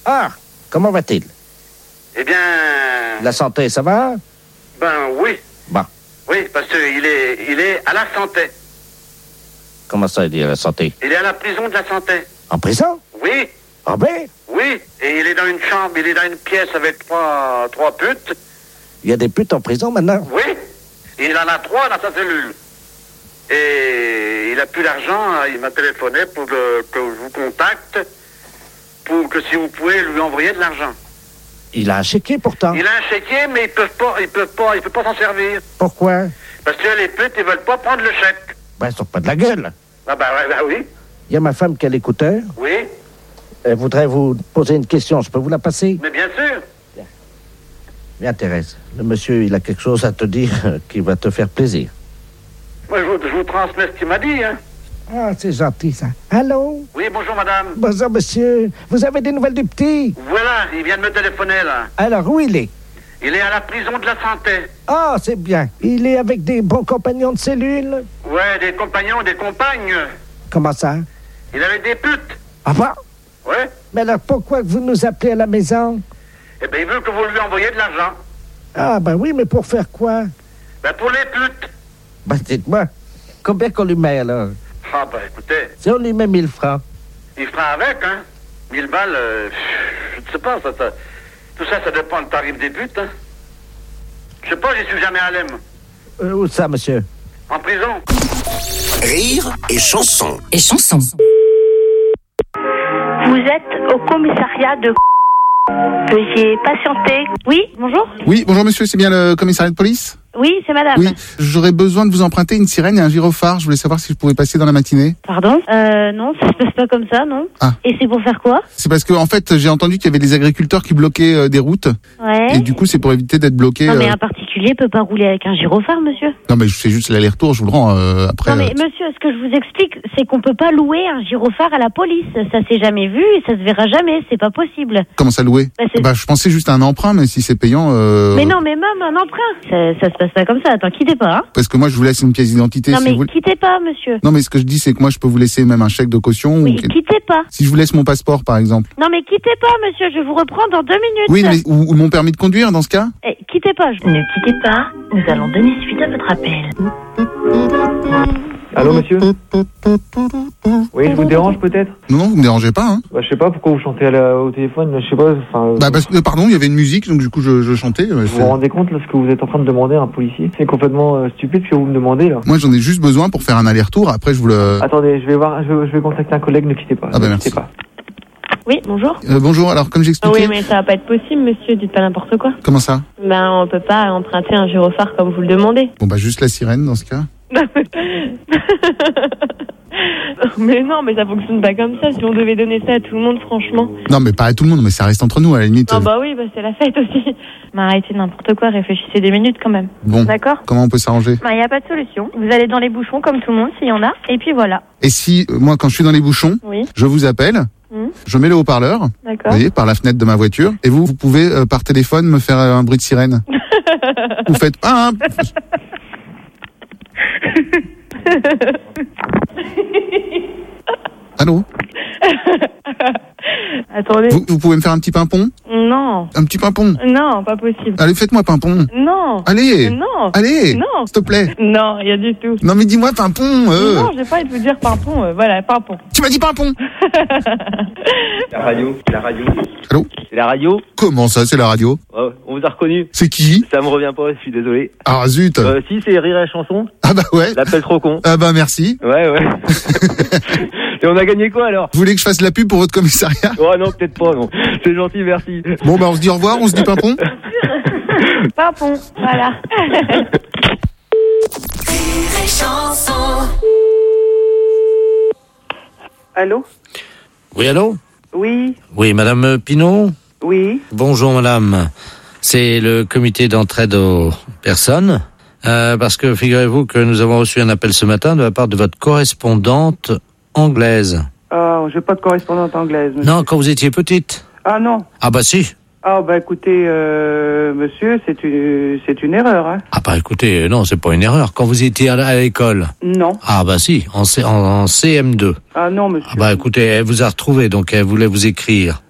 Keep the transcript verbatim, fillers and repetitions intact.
Ah, comment va-t-il? Eh bien... La santé, ça va? Ben oui. Bon. Oui, parce qu'il est, il est à la santé. Comment ça, il est à la santé? Il est à la prison de la santé. En prison? Oui. Ah ben? Oui, et il est dans une chambre, il est dans une pièce avec trois, trois putes. Il y a des putes en prison maintenant? Oui. Il en a trois dans sa cellule. Et il a plus d'argent, il m'a téléphoné pour que, que je vous contacte, pour que si vous pouvez lui envoyer de l'argent. Il a un chéquier pourtant. Il a un chéquier, mais ils peuvent pas, ils peuvent pas, il peut pas s'en servir. Pourquoi? Parce que les putes, ils veulent pas prendre le chèque. Ben, ils sont pas de la gueule. Ah ben, ben, ben oui. Il y a ma femme qui a l'écouteur. Oui. Elle voudrait vous poser une question. Je peux vous la passer? Mais bien sûr. Bien. Bien, Thérèse. Le monsieur, il a quelque chose à te dire qui va te faire plaisir. Moi, je vous, je vous transmets ce qu'il m'a dit, hein. Ah, c'est gentil, ça. Allô? Oui, bonjour, madame. Bonjour, monsieur. Vous avez des nouvelles du petit? Voilà, il vient de me téléphoner, là. Alors, où il est? Il est à la prison de la santé. Ah, c'est bien. Il est avec des bons compagnons de cellule? Ouais, des compagnons, des compagnes. Comment ça? Il avait des putes. Ah bon? Ouais. Mais alors, pourquoi vous nous appelez à la maison? Eh bien, il veut que vous lui envoyiez de l'argent. Ah, ben oui, mais pour faire quoi? Ben, pour les putes. Ben, dites-moi, combien qu'on lui met, alors? Ah, ben, écoutez, Si on lui met mille francs. il fera avec, hein. Mille balles, euh, je ne sais pas, ça, ça, tout ça, ça dépend du tarif des putes, hein. Je sais pas, j'y suis jamais allé, moi. Euh, où ça, monsieur? En prison. Rire et chanson. Et chanson. Vous êtes au commissariat de... Veuillez patienter. Oui, bonjour. Oui, bonjour monsieur, c'est bien le commissariat de police? Oui, c'est madame. Oui, j'aurais besoin de vous emprunter une sirène et un gyrophare. Je voulais savoir si je pouvais passer dans la matinée. Pardon? Euh, non, ça se passe pas comme ça, non. Ah. Et c'est pour faire quoi? C'est parce que en fait, j'ai entendu qu'il y avait des agriculteurs qui bloquaient euh, des routes. Ouais. Et du coup, c'est pour éviter d'être bloqué. Non, mais euh... un particulier peut pas rouler avec un gyrophare, monsieur. Non, mais je fais juste l'aller-retour, je vous le rends euh, après. Non, mais euh... monsieur, ce que je vous explique, c'est qu'on peut pas louer un gyrophare à la police. Ça s'est jamais vu et ça se verra jamais. C'est pas possible. Comment ça louer? Bah, c'est... bah, je pensais juste à un emprunt, mais si c'est payant. Euh... Mais non, mais même un emprunt. Ça, ça se passe pas comme ça. Attends, quittez pas. Hein. Parce que moi, je vous laisse une pièce d'identité. Non, si mais vous... quittez pas, monsieur. Non, mais ce que je dis, c'est que moi, je peux vous laisser même un chèque de caution. Oui, ou... quittez pas. Si je vous laisse mon passeport, par exemple. Non, mais quittez pas, monsieur. Je vous reprends dans deux minutes. Oui, mais ou, ou mon permis de conduire dans ce cas. Eh, quittez pas. Je... Ne quittez pas. Nous allons donner suite à votre appel. Allô, monsieur? Oui, je vous dérange peut-être? Non, non, vous me dérangez pas, hein. Bah, je sais pas pourquoi vous chantez à la, au téléphone, je sais pas, enfin... Bah, parce que, pardon, il y avait une musique, donc du coup, je, je chantais. Vous vous rendez compte, là, ce que vous êtes en train de demander à un policier? C'est complètement euh, stupide ce que vous me demandez, là. Moi, j'en ai juste besoin pour faire un aller-retour, après, je vous le... Attendez, je vais voir, je, je vais contacter un collègue, ne quittez pas. Ah bah, ne merci. quittez pas. Oui, bonjour. Euh, bonjour, alors, comme j'expliquais... Oui, mais ça va pas être possible, monsieur, dites pas n'importe quoi. Comment ça? Ben, on peut pas emprunter un gyrophare comme vous le demandez. Bon, bah, juste la sirène, dans ce cas. Mais non, mais ça fonctionne pas comme ça. Si on devait donner ça à tout le monde, franchement. Non, mais pas à tout le monde, mais ça reste entre nous, à la limite. Ah bah oui, bah c'est la fête aussi. Mais arrêtez n'importe quoi, réfléchissez des minutes quand même. Bon, d'accord. Comment on peut s'arranger? Bah y a pas de solution. Vous allez dans les bouchons comme tout le monde, s'il y en a, et puis voilà. Et si, euh, moi, quand je suis dans les bouchons, Oui. je vous appelle, Mmh. je mets le haut-parleur, D'accord. vous voyez, par la fenêtre de ma voiture, et vous, vous pouvez, euh, par téléphone, me faire euh, un bruit de sirène. Vous faites... Ah, hein. Allô? Attendez. Vous, vous pouvez me faire un petit pimpon? Non. Un petit pimpon? Non, pas possible. Allez, faites-moi pimpon. Non. Allez. Non. Allez. Non. S'il te plaît. Non, rien du tout. Non, mais dis-moi pimpon. Euh. Non, j'ai pas envie de vous dire pimpon. Euh, voilà, pimpon. Tu m'as dit pimpon. La radio, c'est la radio. Allô? C'est la radio. Comment ça, c'est la radio? Oh, on vous a reconnu. C'est qui? Ça me revient pas, je suis désolé. Ah, zut. Euh, si, c'est Rire et Chanson. Ah bah ouais. L'appel trop con. Ah bah merci. Ouais, ouais. Et on a gagné quoi alors? Vous voulez que je fasse la pub pour votre commissariat? Oh non, peut-être pas, non. C'est gentil, merci. Bon bah on se dit au revoir, on se dit pimpon. Pimpon, voilà. Rire et chanson. Allô? Oui, allô? Oui, Oui, madame Pinot? oui. Bonjour, madame. C'est le comité d'entraide aux personnes. Euh, parce que figurez-vous que nous avons reçu un appel ce matin de la part de votre correspondante anglaise. Ah, j'ai pas de correspondante anglaise, monsieur. Non, quand vous étiez petite. Ah non. Ah bah si. Ah bah écoutez, euh, monsieur, c'est une, c'est une erreur, hein. Ah bah écoutez, non, c'est pas une erreur. Quand vous étiez à, à l'école. Non. Ah bah si, en, C, en, en C M deux. Ah non, monsieur. Ah bah écoutez, elle vous a retrouvé, donc elle voulait vous écrire.